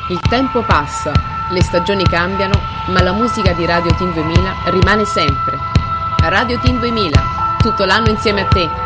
Il tempo passa, le stagioni cambiano, ma la musica di Radio Team 2000 rimane sempre. Radio Team 2000, tutto l'anno insieme a te.